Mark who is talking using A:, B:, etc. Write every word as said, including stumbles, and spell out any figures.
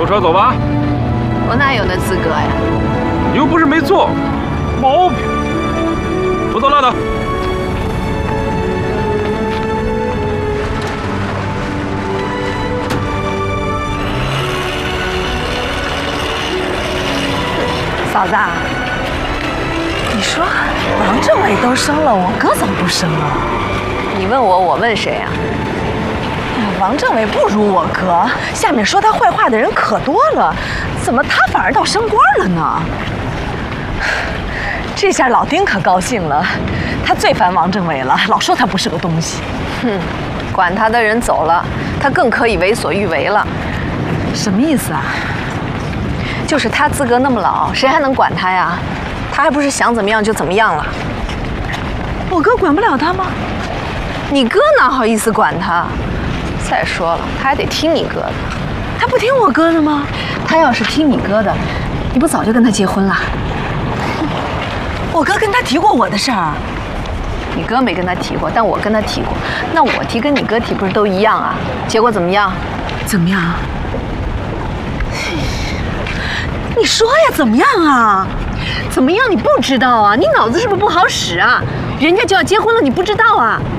A: 车走吧。
B: 我哪有那资格呀？
A: 你又不是没做，毛病。扶走拉倒。
C: 嫂子，你说王政委都生了，我哥怎么不生啊？
B: 你问我，我问谁呀？
C: 王政委不如我哥，下面说他坏话的人可多了，怎么他反而倒升官了呢？这下老丁可高兴了，他最烦王政委了，老说他不是个东西。
B: 哼，管他的人走了，他更可以为所欲为了。
C: 什么意思啊？
B: 就是他资格那么老，谁还能管他呀？他还不是想怎么样就怎么样了。
C: 我哥管不了他吗？
B: 你哥哪好意思管他？再说了，他还得听你哥的。
C: 他不听我哥的吗？
B: 他要是听你哥的，你不早就跟他结婚了？
C: 我哥跟他提过我的事儿。
B: 你哥没跟他提过，但我跟他提过。那我提跟你哥提不是都一样啊？结果怎么样？
C: 怎么样？你说呀，怎么样啊？
B: 怎么样？你不知道啊？你脑子是不是不好使啊？人家就要结婚了，你不知道啊？